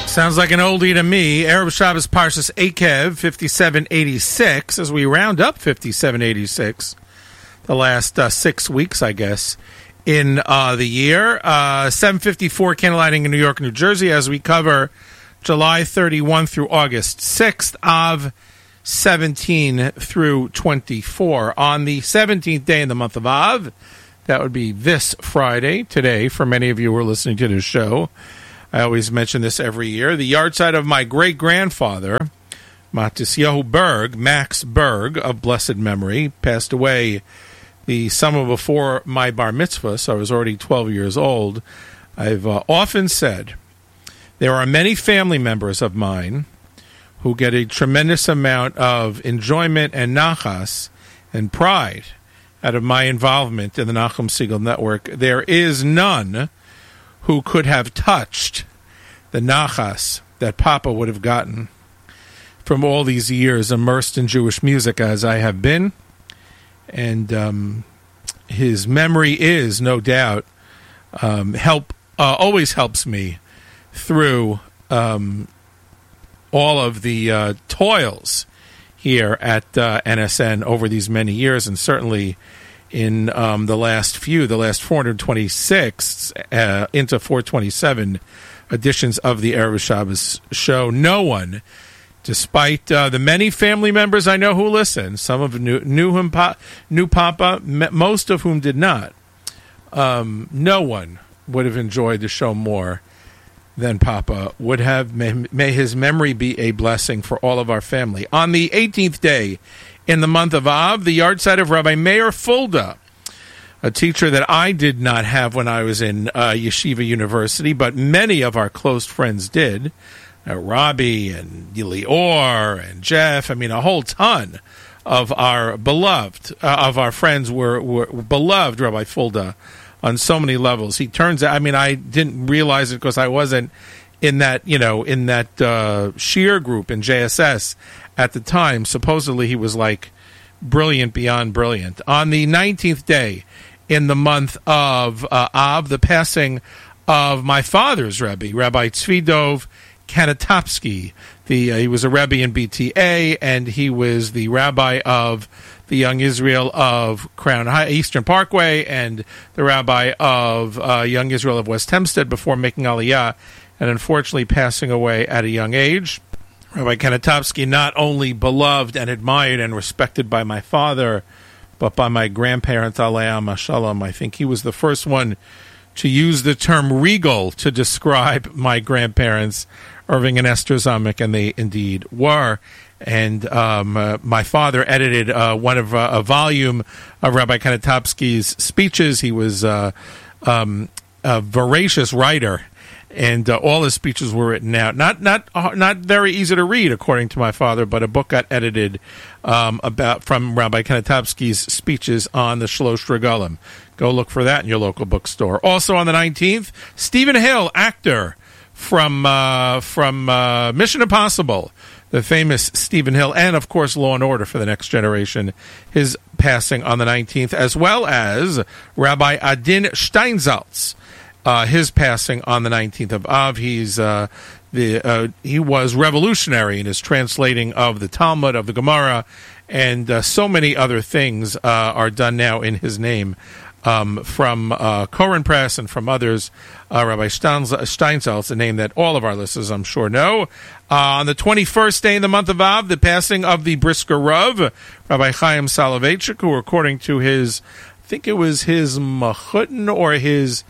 Sounds like an oldie to me. Erev Shabbos Parshas Eikev, 5786, as we round up 5786, the last 6 weeks, I guess, in the year. 754 candlelighting in New York, New Jersey, as we cover July 31 through August 6th, Av 17 through 24. On the 17th day in the month of Av, that would be this Friday, today, for many of you who are listening to this show. I always mention this every year. The yahrzeit of my great-grandfather, Matisyahu Berg, Max Berg, of blessed memory, passed away the summer before my bar mitzvah, so I was already 12 years old. I've often said there are many family members of mine who get a tremendous amount of enjoyment and nachas and pride out of my involvement in the Nachum Segal Network. There is none who could have touched the nachas that Papa would have gotten from all these years immersed in Jewish music as I have been. And his memory is, no doubt, always helps me through all of the toils here at NSN over these many years, and certainly in the last 426 into 427 editions of the Erev Shabbos show. No one, despite the many family members I know who listen, some of knew Papa, most of whom did not, no one would have enjoyed the show more than Papa would have. May his memory be a blessing for all of our family. On the 18th day in the month of Av, the yahrzeit of Rabbi Meir Fulda, a teacher that I did not have when I was in Yeshiva University, but many of our close friends did. Robbie and Lior and Jeff, a whole ton of our beloved, of our friends were beloved Rabbi Fulda on so many levels. He turns out, I didn't realize it because I wasn't in that, in that sheer group in JSS at the time. Supposedly he was like brilliant beyond brilliant. On the 19th day in the month of Av, the passing of my father's Rebbe, Rabbi Tzvi Dov Kanatopsky. He was a Rebbe in BTA, and he was the rabbi of the Young Israel of Crown Eastern Parkway and the rabbi of Young Israel of West Hempstead before making Aliyah, and unfortunately passing away at a young age. Rabbi Kanatopsky, not only beloved and admired and respected by my father, but by my grandparents, Aleim Shalom. I think he was the first one to use the term regal to describe my grandparents, Irving and Esther Zamek, and they indeed were. And my father edited a volume of Rabbi Kanatopsky's speeches. He was a voracious writer, and all his speeches were written out. Not very easy to read, according to my father, but a book got edited from Rabbi Kanatopsky's speeches on the Shlosh Regalim. Go look for that in your local bookstore. Also on the 19th, Stephen Hill, actor from Mission Impossible, the famous Stephen Hill, and of course Law and Order for the Next Generation, his passing on the 19th, as well as Rabbi Adin Steinsaltz, his passing on the 19th of Av. He was revolutionary in his translating of the Talmud, of the Gemara, and so many other things are done now in his name. From Koren Press and from others, Rabbi Steinsaltz, a name that all of our listeners, I'm sure, know. On the 21st day in the month of Av, the passing of the Brisker Rav, Rabbi Chaim Soloveitchik, who, according to his, I think it was his machutin or his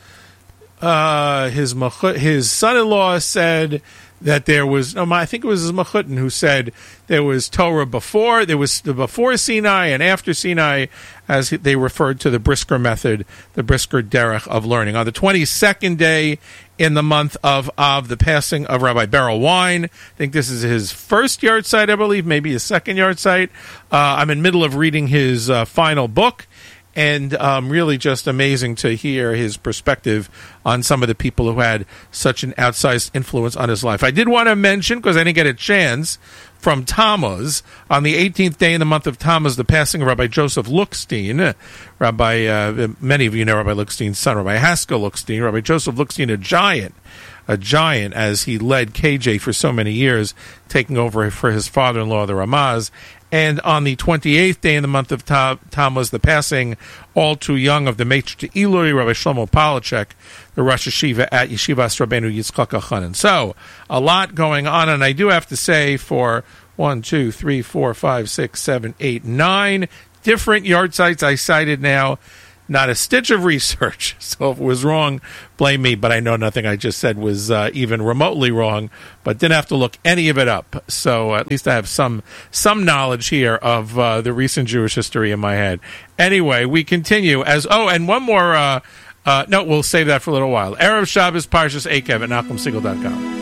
son-in-law said that there was, I think it was his machutin who said there was Torah before Sinai and after Sinai, as they referred to the Brisker method, the Brisker derech of learning. On the 22nd day in the month of Av, the passing of Rabbi Beryl Wine. I think this is his first yahrzeit, I believe, maybe his second yahrzeit. I'm in the middle of reading his final book, and really just amazing to hear his perspective on some of the people who had such an outsized influence on his life. I did want to mention, because I didn't get a chance, from Tammuz, on the 18th day in the month of Tammuz, the passing of Rabbi Joseph Lookstein. Many of you know Rabbi Lookstein's son, Rabbi Haskell Lookstein. Rabbi Joseph Lookstein, a a giant as he led KJ for so many years, taking over for his father-in-law, the Ramaz. And on the 28th day in the month of Tammuz, the passing, all too young, of the Maitre d'Ilui, Rabbi Shlomo Polachek, the Rosh Yeshiva at Yeshivas Rabbeinu Yitzchak Achanan. So, a lot going on, and I do have to say, for 1, 2, 3, 4, 5, 6, 7, 8, 9 different yard sites I cited now. Not a stitch of research, so if it was wrong, blame me, but I know nothing I just said was even remotely wrong, but didn't have to look any of it up, so at least I have some knowledge here of the recent Jewish history in my head. Anyway, we continue and one more, no, we'll save that for a little while. Erev Shabbos, Parshas Eikev at NachumSegal.com.